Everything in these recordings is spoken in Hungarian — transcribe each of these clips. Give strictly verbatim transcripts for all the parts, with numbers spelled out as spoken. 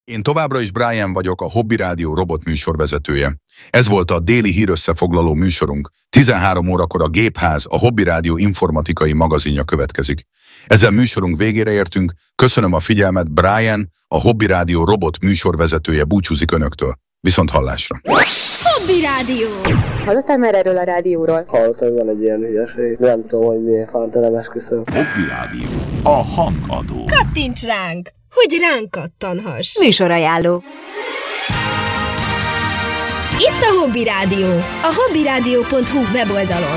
Én továbbra is Brian vagyok, a Hobby Rádió robot műsorvezetője. Ez volt a déli hírösszefoglaló műsorunk. tizenhárom órakor a Gépház, a Hobby Rádió informatikai magazinja következik. Ezzel műsorunk végére értünk. Köszönöm a figyelmet, Brian, a Hobby Rádió robot műsorvezetője búcsúzik önöktől. Viszont hallásra. Hobby Rádió! Hallottál már erről a rádióról? Hallottam, van egy ilyen hülyeség. Nem tudom, hogy miért fánt, nem esküszöm. Hobby Rádió. A hangadó. Kattints ránk, hogy ránk kattanhass. Műsorajánló. Itt a Hobby Rádió, a hobbyradio pont hu weboldalon.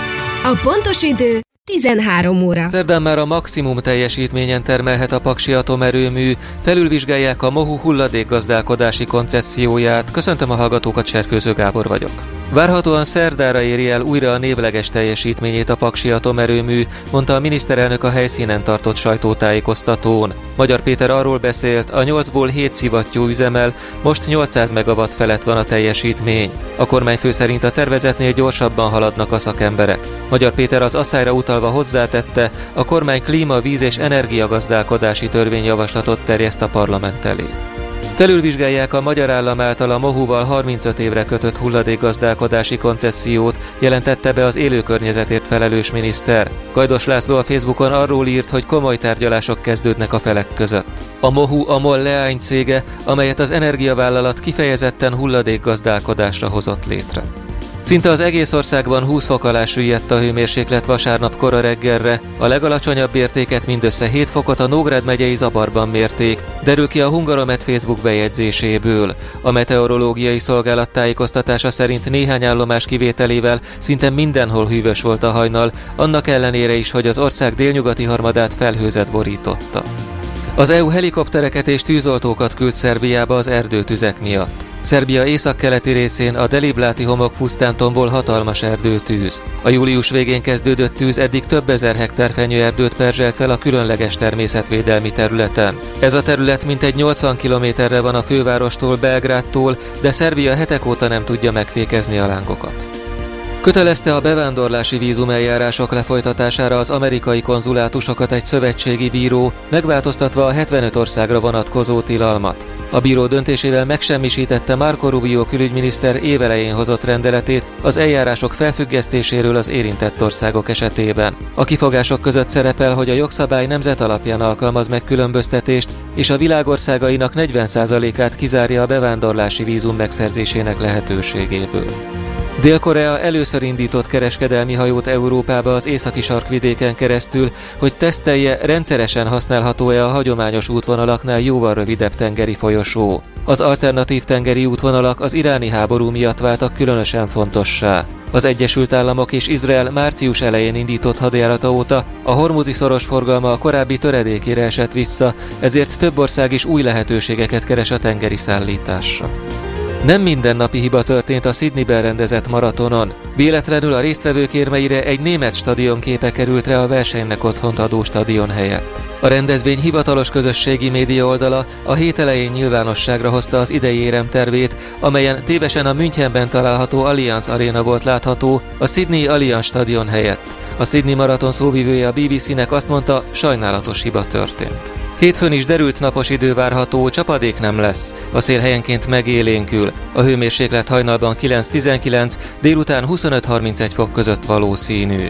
A pontos idő tizenhárom óra. Szerdán már a maximum teljesítményen termelhet a Paksi Atomerőmű, felülvizsgálják a MOHU hulladékgazdálkodási koncesszióját. Köszöntöm a hallgatókat, Serfőző Gábor vagyok. Várhatóan szerdára éri el újra a névleges teljesítményét a Paksi Atomerőmű, mondta a miniszterelnök a helyszínen tartott sajtótájékoztatón. Magyar Péter arról beszélt, a nyolcból hét szivattyú üzemel, most nyolcszáz megawatt felett van a teljesítmény. A kormányfő szerint a tervezetnél gyorsabban haladnak a szakemberek. Magyar Péter az asszályra utalva hozzátette, a kormány klíma, víz és energiagazdálkodási törvényjavaslatot terjeszt a parlament elé. Felülvizsgálják a magyar állam által a MOHU-val harmincöt évre kötött hulladékgazdálkodási koncessziót, jelentette be az élőkörnyezetért felelős miniszter. Gajdos László a Facebookon arról írt, hogy komoly tárgyalások kezdődnek a felek között. A MOHU a MOL leánycége, amelyet az energiavállalat kifejezetten hulladékgazdálkodásra hozott létre. Szinte az egész országban húsz fok alá süllyedt a hőmérséklet vasárnap kora reggelre, a legalacsonyabb értéket mindössze hét fokot a Nógrád megyei Zabarban mérték, derül ki a Hungaromet Facebook bejegyzéséből. A meteorológiai szolgálat tájékoztatása szerint néhány állomás kivételével szinte mindenhol hűvös volt a hajnal, annak ellenére is, hogy az ország délnyugati harmadát felhőzet borította. Az é u helikoptereket és tűzoltókat küld Szerbiába az erdőtüzek miatt. Szerbia északkeleti részén a Delibláti homokpusztán tombol hatalmas erdőtűz. A július végén kezdődött tűz eddig több ezer hektár fenyőerdőt perzselt fel a különleges természetvédelmi területen. Ez a terület mintegy nyolcvan kilométerre van a fővárostól, Belgrádtól, de Szerbia hetek óta nem tudja megfékezni a lángokat. Kötelezte a bevándorlási vízumeljárások lefolytatására az amerikai konzulátusokat egy szövetségi bíró, megváltoztatva a hetvenöt országra vonatkozó tilalmat. A bíró döntésével megsemmisítette Marco Rubio külügyminiszter évelején hozott rendeletét az eljárások felfüggesztéséről az érintett országok esetében. A kifogások között szerepel, hogy a jogszabály nemzet alapján alkalmaz megkülönböztetést, és a világ országainak negyven százalékát kizárja a bevándorlási vízum megszerzésének lehetőségéből. Dél-Korea először indított kereskedelmi hajót Európába az északi sarkvidéken keresztül, hogy tesztelje, rendszeresen használható-e a hagyományos útvonalaknál jóval rövidebb tengeri folyosó. Az alternatív tengeri útvonalak az iráni háború miatt váltak különösen fontossá. Az Egyesült Államok és Izrael március elején indított hadjárata óta a hormuzi szoros forgalma a korábbi töredékére esett vissza, ezért több ország is új lehetőségeket keres a tengeri szállításra. Nem mindennapi hiba történt a Sydneyben rendezett maratonon. Véletlenül a résztvevők érmeire egy német stadionképe került rá a versenynek otthont adó stadion helyett. A rendezvény hivatalos közösségi média oldala a hét elején nyilvánosságra hozta az idei éremtervét, amelyen tévesen a Münchenben található Allianz Arena volt látható a Sydney Allianz stadion helyett. A Sydney maraton szóvivője a bé bé cé-nek azt mondta, sajnálatos hiba történt. Hétfőn is derült napos idő várható, csapadék nem lesz. A szél helyenként megélénkül. A hőmérséklet hajnalban kilenc-tizenkilenc, délután huszonöt-harmincegy fok között valószínű.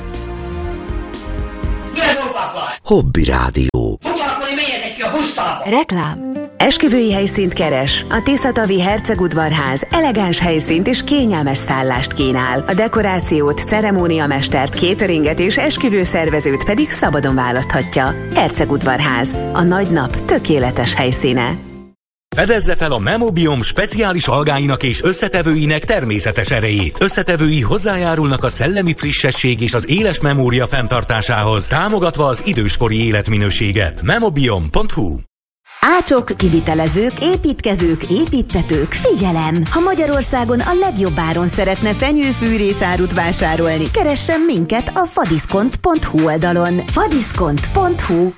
Hobby Rádió. Reklám. Esküvői helyszínt keres? A Tiszatavi Hercegudvarház elegáns helyszínt és kényelmes szállást kínál. A dekorációt, ceremóniamestert, cateringet és esküvőszervezőt pedig szabadon választhatja. Hercegudvarház. A nagy nap tökéletes helyszíne. Fedezze fel a Memobiom speciális algáinak és összetevőinek természetes erejét. Összetevői hozzájárulnak a szellemi frissesség és az éles memória fenntartásához, támogatva az időskori életminőséget. memobiom pont hu. Ácsok, kivitelezők, építkezők, építtetők, figyelem! Ha Magyarországon a legjobb áron szeretne fenyőfűrészárut vásárolni, keressen minket a fadiszkont pont hu oldalon. fadiszkont pont hu.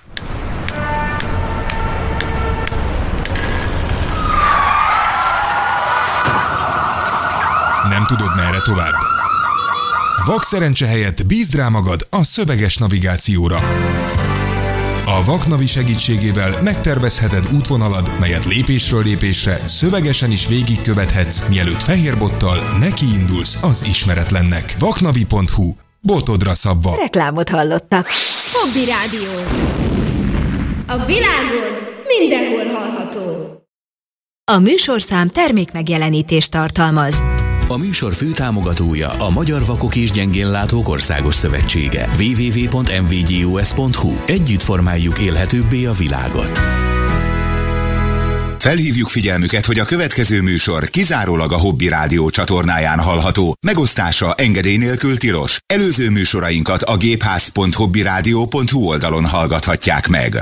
Nem tudod, merre tovább? Vakszerencse helyett bízd rá magad a szöveges navigációra. A Vaknavi segítségével megtervezheted útvonalad, melyet lépésről lépésre szövegesen is végigkövethetsz, mielőtt fehérbottal nekiindulsz az ismeretlennek. vaknavi pont hu. Botodra szabva. Reklámot hallottak. Hobby Rádió. A világon mindenhol hallható. A műsorszám termékmegjelenítést tartalmaz. A műsor főtámogatója a Magyar Vakok és Gyengénlátók Országos Szövetsége. double-u double-u double-u pont m v g o s pont h u. Együtt formáljuk élhetőbbé a világot. Felhívjuk figyelmüket, hogy a következő műsor kizárólag a Hobby Rádió csatornáján hallható. Megosztása engedély nélkül tilos. Előző műsorainkat a gépház pont hobbyradio pont hu oldalon hallgathatják meg.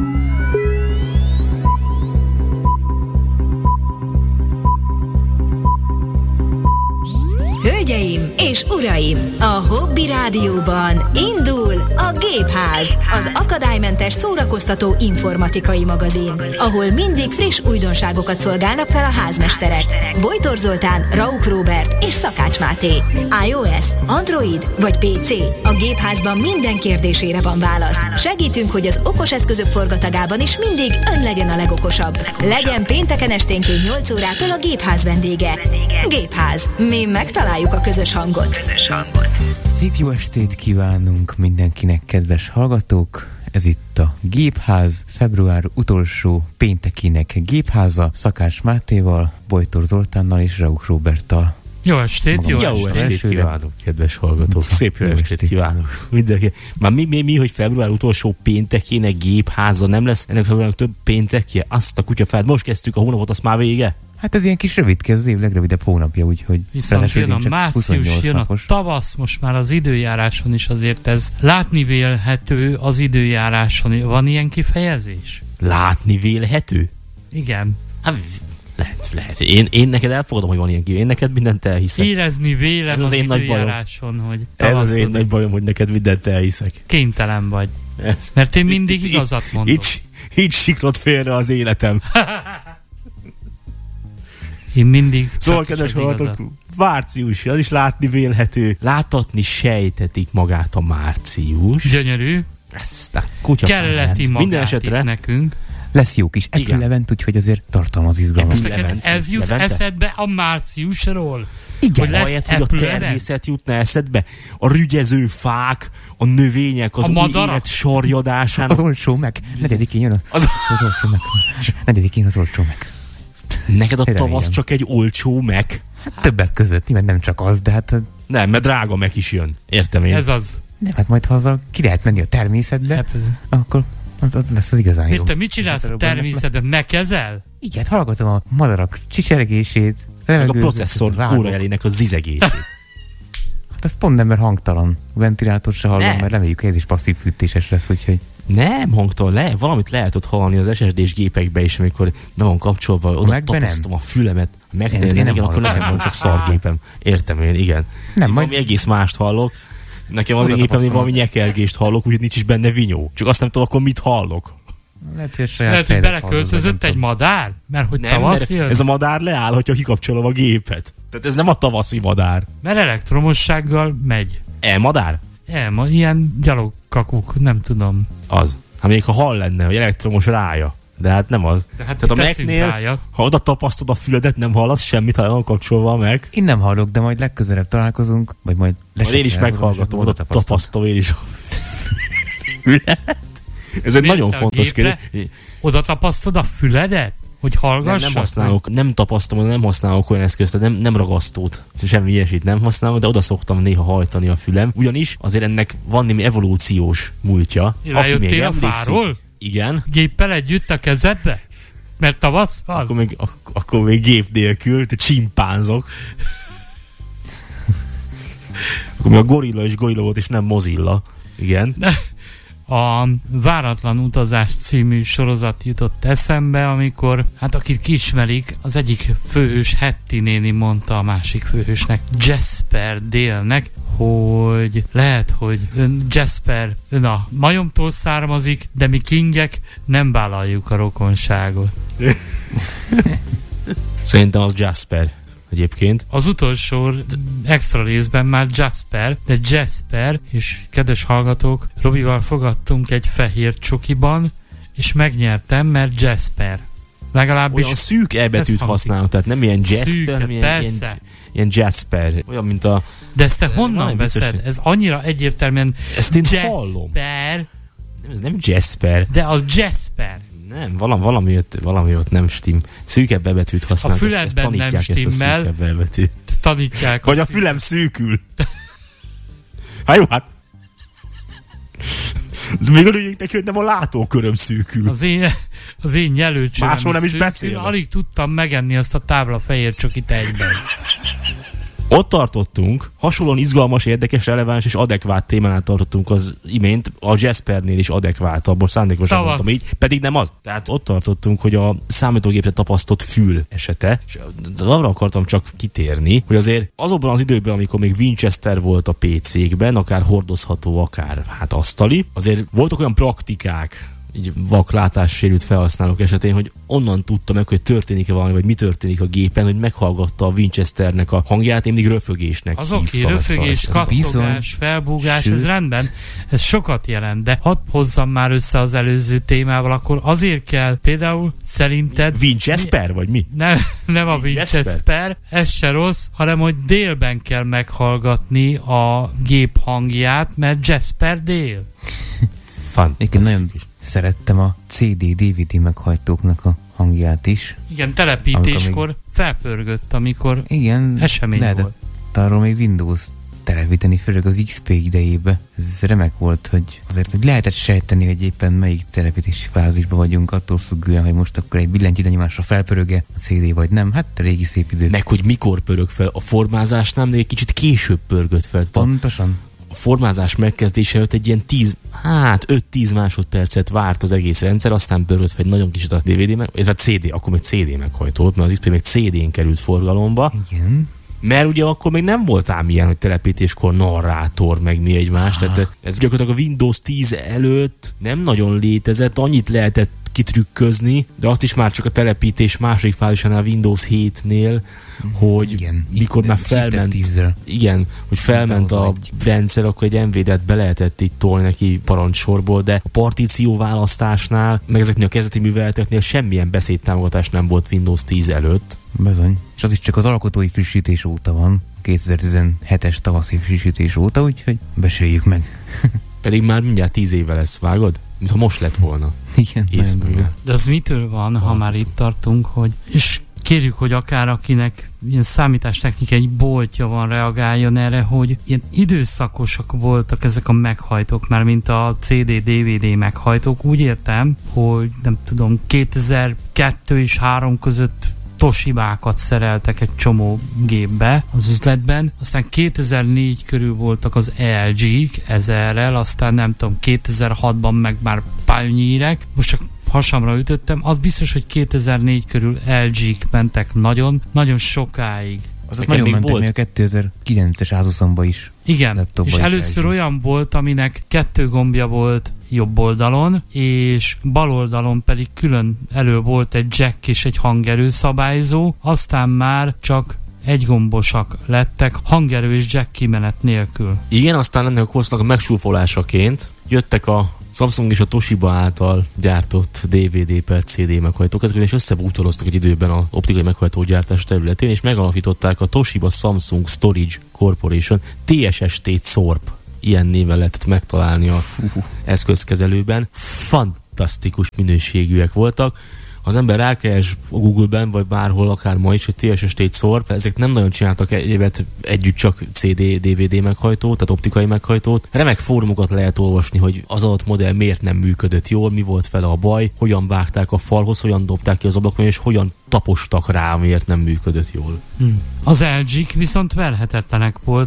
Hölgyeim és uraim, a Hobby Rádióban indul a Gépház, az akadálymentes szórakoztató informatikai magazin, ahol mindig friss újdonságokat szolgálnak fel a házmesterek. Bojtor Zoltán, Rauk Róbert és Szakács Máté. iOS, Android vagy pé cé? A Gépházban minden kérdésére van válasz. Segítünk, hogy az okos eszközök forgatagában is mindig ön legyen a legokosabb. Legyen pénteken esténként nyolc órától a Gépház vendége. Gépház. Mi megtaláljuk a közös hangot. Szép jó estét kívánunk mindenkinek, kedves hallgatók! Ez itt a Gépház, február utolsó péntekének Gépháza, Szakács Mátéval, Bojtor Zoltánnal és Rauk Róberttal. Jó estét, jó, jó estét, estét kívánok, kedves hallgatók! Szép jó, jó estét, estét kívánok! Mindenki. Már mi, mi, mi, hogy február utolsó péntekének Gépháza nem lesz? Ennek februárnak több péntekje? Azt a kutyafát. Most kezdtük a hónapot, azt már vége? Hát ez ilyen kis rövidke, az év legrövidebb hónapja, úgyhogy... Viszont jön a március, jön a tavasz, most már az időjáráson is azért ez látni vélhető az időjáráson. Van ilyen kifejezés? Látni vélhető? Igen. Hát lehet, lehet. Én, én neked elfogadom, hogy van ilyen kifejezés. Én neked mindent elhiszek. Érezni vélem az, az én időjáráson, hogy tavasz. Ez az én nagy bajom, hogy neked mindent elhiszek. Kénytelen vagy. Ez. Mert én mindig itt, igazat mondok. Így, így siklott félre az életem. Én mindig... Szóval, kedves hallgatók, március, az is látni vélhető. Láthatni sejtetik magát a március. Gyönyörű. Ezt a kutya. Kelleti magát minden esetre nekünk. Lesz jó kis April Levent, úgyhogy azért tartalmaz izgalmas. Ez jut Levente? Eszedbe a márciusról? Igen. Hogy Ahelyett, hogy a természet jutna eszedbe, a rügyező fák, a növények, az új élet sarjadásán. Az olcsó meg. Negyedikén jön az, az olcsó meg. Negyedikén az olcsó meg. Neked a tavasz csak egy olcsó meg? Hát többek között, mert nem csak az, de hát... Nem, mert drága meg is jön. Értem én. Ez az. Nem, hát majd ha azzal ki lehet menni a természetbe, hát, akkor az, az lesz az igazán jó. Érte, mit csinálsz a természetben? Megkezel? Igen, hát hallgatom a madarak csicsergését, meg a processzor órajelének a zizegését. Hát ez pont nem, mert hangtalan. A ventilátor se hallom, nem. Mert reméljük, hogy ez is passzív fűtéses lesz, úgyhogy... Nem, hangtalan, le, valamit lehet ott hallani az es es dés gépekbe is, amikor be van kapcsolva, oda tapasztom a fülemet. Megtérni, nem, igen, akkor nekem van csak szargépem. Értem én, igen. Nem, majd... Valami egész mást hallok. Nekem az én gépem, valami nyekelgést hallok, úgyhogy nincs is benne vinyó. Csak azt nem tudom, akkor mit hallok. Lehet, hogy, lehet, hogy beleköltözött egy madár? Mert hogy nem, tavasz jön? Ez a madár leáll, hogyha kikapcsolom a gépet. Tehát ez nem a tavaszi madár. Mert elektromossággal megy. E-madár? E, ilyen gyalogkakuk, nem tudom. Az. Hát még ha hal lenne, hogy elektromos rája. De hát nem az. De hát tehát a Mac-nél, ha oda tapasztod a füledet, nem hallasz semmit, ha van kapcsolva meg. Én nem hallok, de majd legközelebb találkozunk, vagy majd én is meghallgatom, oda tapasztom én is a füledet. Ez egy nagyon fontos kérdés. Oda tapasztod a füledet? Hogy hallgassak? Nem, nem használok, nem tapasztalom, nem használok olyan eszközt, nem, nem ragasztót, semmi ilyesmit nem használom, de oda szoktam néha hajtani a fülem. Ugyanis azért ennek van némi evolúciós múltja. Rájöttél a fáról? Igen. Géppel együtt a kezedbe? Mert tavasz van? Akkor még, ak- akkor még gép nélkül, te csimpánzok. Akkor még a gorilla és gorilla volt, és nem Mozilla. Igen. A Váratlan utazás című sorozat jutott eszembe, amikor, hát akit ismerik, az egyik főhős, Hattie néni mondta a másik főhősnek, Jasper Dale-nek, hogy lehet, hogy ön Jasper ön a majomtól származik, de mi kingek nem vállaljuk a rokonságot. Szerintem az Jasper. egyébként. Az utolsó extra részben már Jasper, de Jasper, és kedves hallgatók, Robival fogadtunk egy fehér csokiban, és megnyertem, mert Jasper. Legalábbis... Olyan szűk E betűt használnak, tehát nem ilyen Jasper, Szűke, hanem ilyen, persze. ilyen, ilyen Jasper. Olyan, mint a... De ezt te honnan veszed? Biztos, ez annyira egyértelműen ezt én Jasper. hallom. Nem, ez nem Jasper. De az Jasper. Nem, valami, valami, ott, valami ott nem stim. Szűkebb betűt használnak. A füledben ezt, ezt nem stimmel. Ezt a szűkebb betűt. Tanítják. Vagy a, a fülem szűkül. Hát jó, hát. Még örüljék neki, hogy nem a látóköröm szűkül. Az én, az én nyelőcsövem máshol nem is beszél. Alig tudtam megenni azt a tábla fehér csokit egyben. Ott tartottunk, hasonlóan izgalmas, érdekes, releváns és adekvát témánál tartottunk az imént, a Jaspernél is adekvátabb, most szándékosan Tavasz. mondtam így, pedig nem az. Tehát ott tartottunk, hogy a számítógépre tapasztott fül esete, és arra akartam csak kitérni, hogy azért azokban az időben, amikor még Winchester volt a pé cékben, akár hordozható, akár hát asztali, azért voltak olyan praktikák, így vaklátássérült felhasználók esetén, hogy onnan tudta meg, hogy történik-e valami, vagy mi történik a gépen, hogy meghallgatta a Winchesternek a hangját, én mindig röfögésnek az oké, okay, röfögés, kattogás, felbúgás, Sőt. ez rendben, ez sokat jelent, de hadd hozzam már össze az előző témával, akkor azért kell például szerinted... Winchester, vagy mi? Nem, nem a Winchester, ez se rossz, hanem hogy délben kell meghallgatni a gép hangját, mert Jasper dél. Én nagyon szerettem a cé dé dé vé dé meghajtóknak a hangját is. Igen, telepítéskor még... felpörgött, amikor igen, esemény lehetett volt. Arról még Windows telepíteni, főleg az iksz pé idejében. Ez remek volt, hogy azért hogy lehetett sejteni, hogy éppen melyik telepítési fázisban vagyunk, attól függően, hogy most akkor egy billentyűnyomásra felpörög-e a cé dé vagy nem. Hát régi szép idő. Meg hogy mikor pörög fel, a formázásnál még kicsit később pörgött fel. Pontosan. A formázás megkezdése előtt egy ilyen tíz, hát öt-tíz másodpercet várt az egész rendszer, aztán pörgött fel egy nagyon kicsit a dé vé dé meg, ez a cé dé, akkor még cé dé meghajtott, mert az iksz pé még cé dén került forgalomba. Igen. Mert ugye akkor még nem volt ám ilyen, hogy telepítéskor narrátor, meg mi egymás, ah. tehát ez gyakorlatilag a Windows tíz előtt nem nagyon létezett, annyit lehetett kitrükközni, de azt is már csak a telepítés második fázisánál Windows hétnél, hogy igen, mikor már felment, igen, hogy felment a rendszer, akkor egy em vé dé-t be lehetett itt tolni neki parancsorból, de a partíció választásnál, meg ezeknél a kezdeti műveleteknél semmilyen beszédtámogatás nem volt Windows tíz előtt. Bizony. És az is csak az alkotói frissítés óta van, kétezer-tizenhetes tavaszi frissítés óta, úgyhogy beséljük meg. Pedig már mindjárt tíz éve lesz, vágod? Mintha most lett volna. Igen, de az mitől van, ha már itt tartunk, hogy és kérjük, hogy akár akinek ilyen számítástechnikai boltja van, reagáljon erre, hogy ilyen időszakosak voltak ezek a meghajtók, már mint a cé dé dé vé dé meghajtók. Úgy értem, hogy nem tudom, kétezer-kettő és három között Toshibákat szereltek egy csomó gépbe az üzletben, aztán kétezer-négy körül voltak az el gé-k ezerrel, aztán nem tudom, kétezer-hatban meg már Pioneerek, most csak hasamra ütöttem, az biztos, hogy kétezer-négy körül el gé-k mentek nagyon, nagyon sokáig. Az ott nagyon mentek még a kétezer-kilences Asusomba is. Igen, és először el gé. Olyan volt, aminek kettő gombja volt jobb oldalon, és bal oldalon pedig külön elő volt egy jack és egy hangerő szabályzó, aztán már csak egygombosak lettek, hangerő és jack kimenet nélkül. Igen, aztán ennek a korszaknak a megsúfolásaként jöttek a Samsung és a Toshiba által gyártott dé vé dé per cé dé meghajtók, ezek is összebútoroztak egy időben az optikai meghajtógyártás területén, és megalapították a Toshiba Samsung Storage Corporation té es es té Corp. Ilyen néven lehetett megtalálni a eszközkezelőben. Fantasztikus minőségűek voltak. Az ember rákeres a Google-ben, vagy bárhol, akár ma is, hogy té es es té Corp, ezek nem nagyon csináltak egyébként együtt csak cé dé, dé vé dé meghajtót, tehát optikai meghajtót. Remek fórumokat lehet olvasni, hogy az adott modell miért nem működött jól, mi volt vele a baj, hogyan vágták a falhoz, hogyan dobták ki az ablakon, és hogyan tapostak rá, miért nem működött jól. Hmm. Az el gé-k viszont verhetetlenek voltak,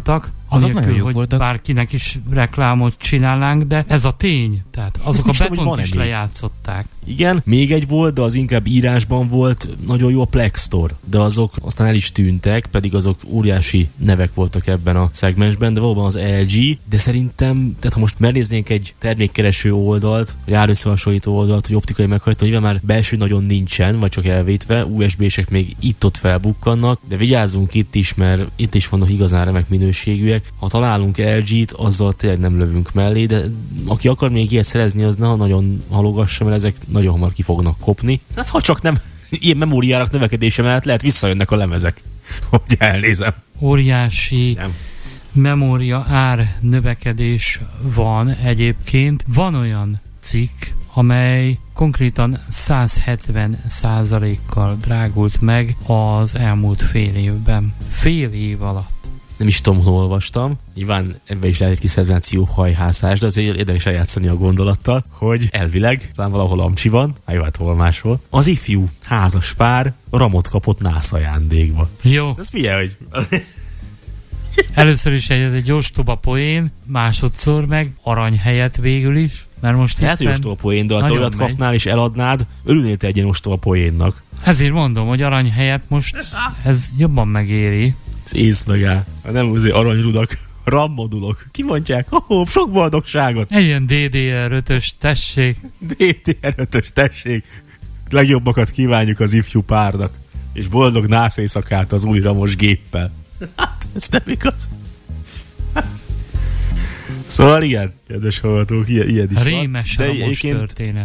Azok nagyon jók voltak. Bárkinek is reklámot csinálnánk, de ez a tény. Tehát azok a betont is lejátszották. Igen, még egy volt, de az inkább írásban volt, nagyon jó a Plex Store, de azok aztán el is tűntek, pedig azok óriási nevek voltak ebben a szegmensben, de valóban az el gé, de szerintem, tehát ha most megnéznénk egy termékkereső oldalt, vagy árösszehasonlító oldalt, hogy optikai meghajtó, nyilván már belső nagyon nincsen, vagy csak elvétve, u es bé-sek még itt-ott felbukkannak, de vigyázzunk itt is, mert itt is vannak igazán remek minőségűek. Ha találunk el gét, azzal tényleg nem lövünk mellé, de aki akar még ilyet szerezni, az ne nagyon halogassa, mert ezek nagyon hamar ki fognak kopni. Hát ha csak nem ilyen memóriárak növekedése mellett lehet visszajönnek a lemezek, hogy elnézem. Óriási nem. memória ár növekedés van egyébként. Van olyan cikk, amely konkrétan száz hetven százalékkal drágult meg az elmúlt fél évben. Fél év alatt. Nem is tudom, hol olvastam. Nyilván ebben is lehet egy kis szenzáció hajhászás, de azért érdekes eljátszani a gondolattal, hogy elvileg, talán valahol Amcsiban, hát hol máshol, az ifjú házas pár ramot kapott nász ajándékba. Jó. Ez milyen, hogy... Először is egy, egy ostoba poén, másodszor meg arany helyett végül is, mert most lehet, hogy ostoba poén, de ha olyat kapnál és eladnád, örülnél te egy ilyen ostoba poénnak. Ezért mondom, hogy arany helyett most ez jobban megéri. Ez ész megáll. Nem azért aranyrudak, rammodulok. Kimondják, oh, sok boldogságot. Egy ilyen dé dé er ötös, tessék. dé dé er ötös, tessék. Legjobbakat kívánjuk az ifjú párnak. És boldog nász éjszakát az új ramos géppel. Hát, ez nem igaz. Szóval igen, kedves hallgatók, ilyen, ilyen is Rémes van. Rémes ramos történet.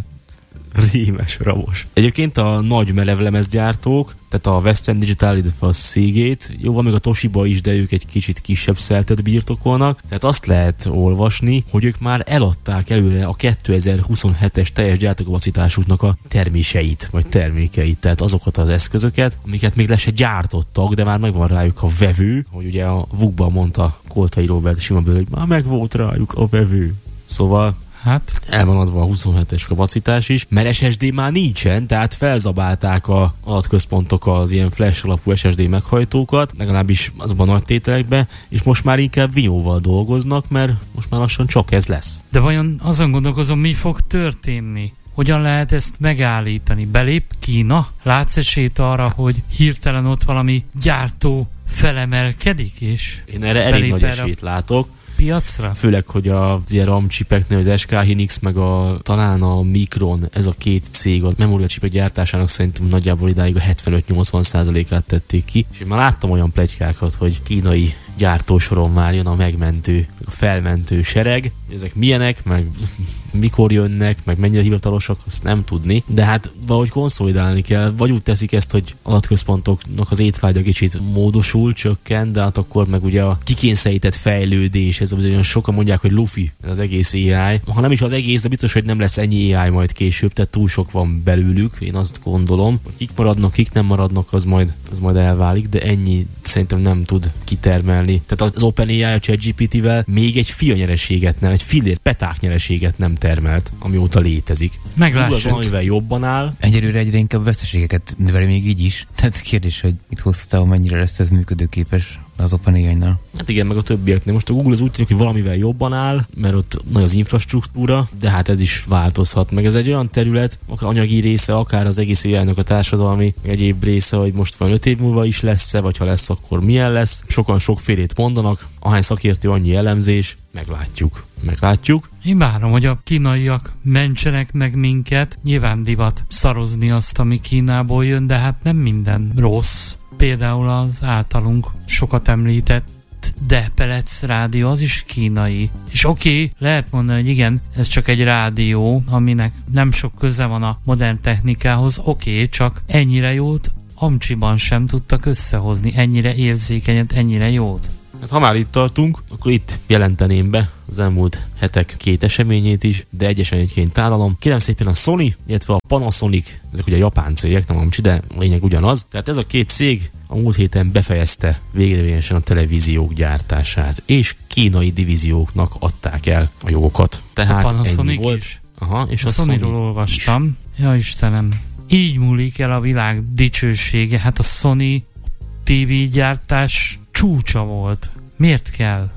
Rémes ramos. Egyébként a nagy melevlemezgyártók, tehát a Western Digital, illetve a Seagate, jó, van még a Toshiba is, de ők egy kicsit kisebb szeltet birtokolnak, tehát azt lehet olvasni, hogy ők már eladták előre a kétezer-huszonhetes teljes gyártókapacitásuknak a terméseit, vagy termékeit, tehát azokat az eszközöket, amiket még le se gyártottak, de már megvan rájuk a vevő, hogy ugye a vukban mondta Koltai Róbert Simaből, hogy már meg volt rájuk a vevő. Szóval hát el van adva a huszonhetes kapacitás is, mert es es dé már nincsen, tehát felzabálták a adatközpontok az ilyen flash alapú es es dé meghajtókat, legalábbis azban a nagy tételekben, és most már inkább Vinyóval dolgoznak, mert most már lassan csak ez lesz. De vajon azon gondolkozom, mi fog történni? Hogyan lehet ezt megállítani? Belép Kína? Látsz esélyt arra, hogy hirtelen ott valami gyártó felemelkedik, és én erre elég nagy esélyt látok. Piacra? Főleg, hogy az ilyen RAM chipeknél, az es ká Hynix, meg a, talán a Micron, ez a két cég a memóriacsipek gyártásának szerintem nagyjából idáig a hetvenöt-nyolcvan százalékát tették ki. És én már láttam olyan pletykákat, hogy kínai gyártósoron már jön a megmentő, a felmentő sereg. Ezek milyenek, meg mikor jönnek, meg mennyire hivatalosak, azt nem tudni. De hát valahogy konszolidálni kell. Vagy úgy teszik ezt, hogy adatközpontoknak az étvágya kicsit módosul, csökken, de hát akkor meg ugye a kikényszerített fejlődés, ez olyan sokan mondják, hogy lufi, ez az egész á i. Ha nem is az egész, de biztos, hogy nem lesz ennyi á i majd később, tehát túl sok van belőlük, én azt gondolom. Kik maradnak, kik nem maradnak, az majd, az majd elválik, de ennyi szerintem nem tud kitermelni. Tehát az OpenAI a ChatGPT-vel még egy fia nyereséget nem, egy fillér peták nyereséget nem termelt, amióta létezik. Meglássuk. Amivel jobban áll. Egyelőre egyre inkább veszteségeket növeli még így is. Tehát kérdés, hogy itt hosszú távon mennyire lesz ez működőképes az OpenAI-nál. Hát igen, meg a többieknél. Most a Google az úgy tűnik, hogy valamivel jobban áll, mert ott nagy az infrastruktúra, de hát ez is változhat. Meg ez egy olyan terület, akár anyagi része, akár az egész á i-nak a társadalmi, egyéb része, hogy most van öt év múlva is lesz-e, vagy ha lesz, akkor milyen lesz. Sokan sokfélét mondanak, ahány szakértő, annyi elemzés, meglátjuk. Meglátjuk. Én várom, hogy a kínaiak mentsenek meg minket. Nyilván divat szarozni azt, ami Kínából jön, de hát nem minden rossz. Például az általunk sokat említett De Pelec rádió, az is kínai. És oké, okay, lehet mondani, hogy igen, ez csak egy rádió, aminek nem sok köze van a modern technikához, oké, okay, csak ennyire jót Amcsiban sem tudtak összehozni, ennyire érzékenyet, ennyire jót. Hát, ha már itt tartunk, akkor itt jelenteném be az elmúlt hetek két eseményét is, de egy eseményként tálalom. Kérem szépen a Sony, illetve a Panasonic, ezek ugye japán cégek, nem amcsi, de a lényeg ugyanaz. Tehát ez a két cég a múlt héten befejezte véglegesen a televíziók gyártását, és kínai divízióknak adták el a jogokat. Tehát a Panasonic volt. Is. Aha, és a, a Sony-ról olvastam. Is. Ja Istenem. Így múlik el a világ dicsősége. Hát a Sony té vé gyártás csúcsa volt. Miért kell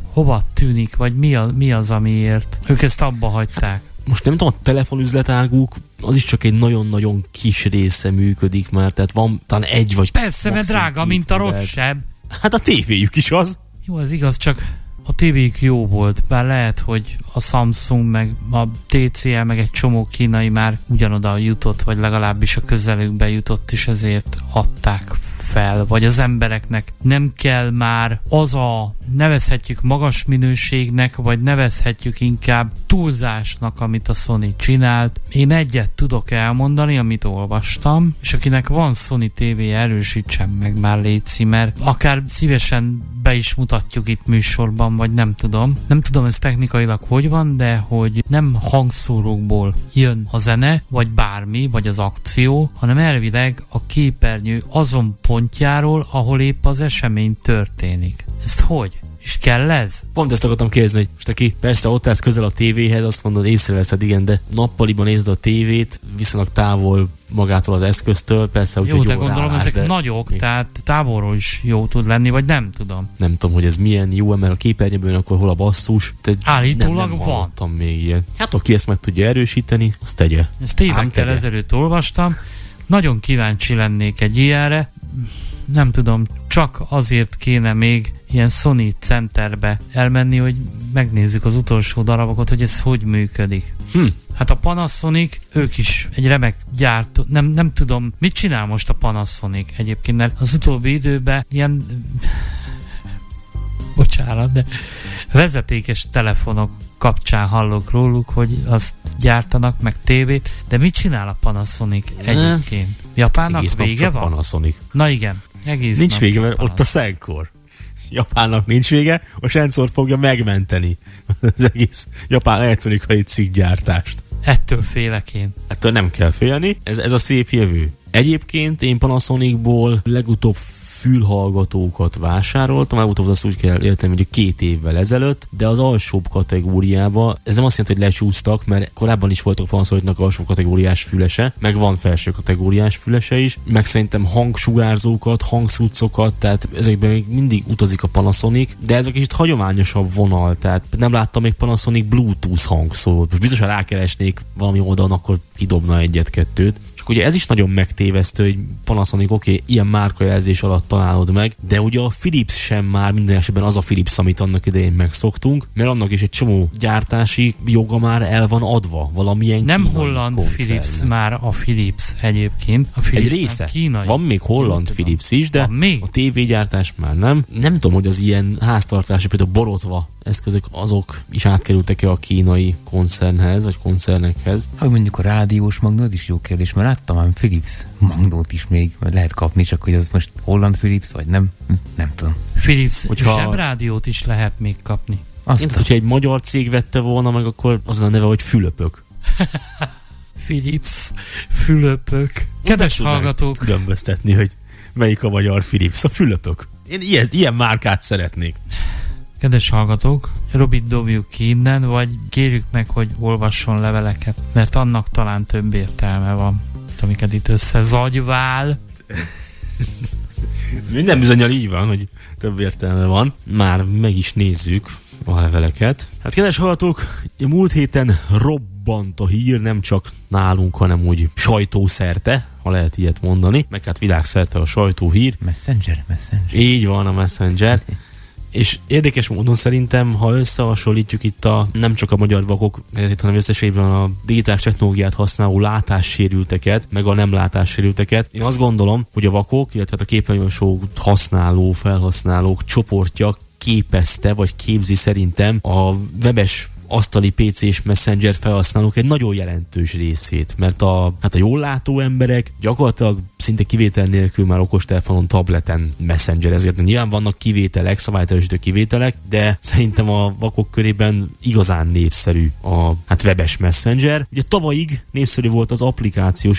hova tűnik, vagy mi, a, mi az, amiért ők ezt abba hagyták. Hát, most nem tudom, a telefonüzletáguk az is csak egy nagyon-nagyon kis része működik már, tehát van talán egy vagy... Persze, mert drága, mint a rosszabb. Hát a tévéjük is az. Jó, az igaz, csak a tévéjük jó volt, bár lehet, hogy a Samsung, meg a té cé el, meg egy csomó kínai már ugyanoda jutott, vagy legalábbis a közelükbe jutott, és ezért adták fel, vagy az embereknek nem kell már az a, nevezhetjük magas minőségnek, vagy nevezhetjük inkább túlzásnak, amit a Sony csinált. Én egyet tudok elmondani, amit olvastam, és akinek van Sony tévé, erősítsen meg már, létszi, mert akár szívesen be is mutatjuk itt műsorban, vagy nem tudom. Nem tudom, ez technikailag hogy van, de hogy nem hangszórókból jön a zene, vagy bármi, vagy az akció, hanem elvileg a képernyő azon pontjáról, ahol épp az esemény történik. Ezt hogy? És kell ez? Pont ezt akartam kérdezni, hogy most aki persze ott állsz közel a tévéhez, azt mondod, észreveszed, igen, de nappaliban nézd a tévét, viszonylag távol magától az eszköztől, persze úgy, jó, hogy de jól gondolom, rálás, ezek de nagyok, még tehát távolról is jó tud lenni, vagy nem tudom. Nem tudom, hogy ez milyen jó, mert a képernyőből akkor hol a basszus. Állítólag nem, nem van. van. Még ilyen. Hát aki ezt meg tudja erősíteni, azt tegye. Ezt évekkel ezelőtt olvastam. Nagyon kíváncsi lennék egy ilyenre. Nem tudom, csak azért kéne még ilyen Sony centerbe elmenni, hogy megnézzük az utolsó darabokat, hogy ez hogy működik. Hm. Hát a Panasonic, ők is egy remek gyártó, nem, nem tudom, mit csinál most a Panasonic egyébként, mert az utóbbi időben ilyen bocsánat, de vezetékes telefonok kapcsán hallok róluk, hogy azt gyártanak, meg tévét, de mit csinál a Panasonic egyébként? Japánnak egész vége van? Panasonic. Na igen, egész nincs vége, mert ott a Senkor. Japánnak nincs vége, a Sensor fogja megmenteni az egész japán elektronikai cikkgyártást. Ettől félek én. Ettől nem kell félni, ez, ez a szép jövő. Egyébként én Panasonicból legutóbb fülhallgatókat vásároltam, legutóbb azt úgy kell érteni, hogy két évvel ezelőtt, de az alsóbb kategóriába, ez nem azt jelenti, hogy lecsúsztak, mert korábban is voltak Panasonicnak alsó kategóriás fülese, meg van felső kategóriás fülese is, meg szerintem hangsugárzókat, hangszúccokat, tehát ezekben még mindig utazik a Panasonic, de ez egy kicsit hagyományosabb vonal, tehát nem láttam még Panasonic Bluetooth hangszórót. Most biztosan rákeresnék valami oldalon, akkor kidobna egyet-kettőt. Ugye ez is nagyon megtévesztő, hogy Panasonic, oké, okay, ilyen márkajelzés alatt találod meg, de ugye a Philips sem már minden esetben az a Philips, amit annak idején megszoktunk, mert annak is egy csomó gyártási joga már el van adva valamilyen nem holland koncernnek. Philips már a Philips egyébként. A Philips egy része. Kínai. Van még holland Philips is, de a tévégyártás már nem. Nem tudom, hogy az ilyen háztartási, például borotva eszközök, azok is átkerültek-e a kínai koncernhez, vagy koncernekhez? Hát mondjuk a rádiós magnót is jó kérdés, mert láttam már Philips magnót is még, mert lehet kapni, csak hogy az most holland Philips, vagy nem, nem tudom. Philips hogyha... zsebrádiót is lehet még kapni. Azt én, hogyha egy magyar cég vette volna meg, akkor az a neve, hogy Fülöpök. Philips, Fülöpök. Kedves hallgatók! Különböztetni, hogy melyik a magyar Philips. A Fülöpök. Én ilyen, ilyen márkát szeretnék. Kedves hallgatók, Robit dobjuk ki innen, vagy kérjük meg, hogy olvasson leveleket, mert annak talán több értelme van, amiket itt összezagyvál. Ez minden bizonnyal így van, hogy több értelme van. Már meg is nézzük a leveleket. Hát kedves hallgatók, múlt héten robbant a hír, nem csak nálunk, hanem úgy sajtószerte, ha lehet ilyet mondani, meg hát világszerte a sajtóhír. Messenger, Messenger. Így van, a Messenger. És érdekes módon szerintem, ha összehasonlítjuk itt a nem csak a magyar vakok, hanem összességében a digitális technológiát használó látássérülteket, meg a nem látássérülteket, én azt gondolom, hogy a vakok, illetve a képernyősót használó, felhasználók csoportja képezte, vagy képzi szerintem a webes asztali pé cés Messenger felhasználók egy nagyon jelentős részét, mert a, hát a jól látó emberek gyakorlatilag szinte kivétel nélkül már okostelefonon, tableten Messenger, ezért nyilván vannak kivételek, szabályteljesítő kivételek, de szerintem a vakok körében igazán népszerű a hát webes Messenger. Ugye tavalyig népszerű volt az applikációs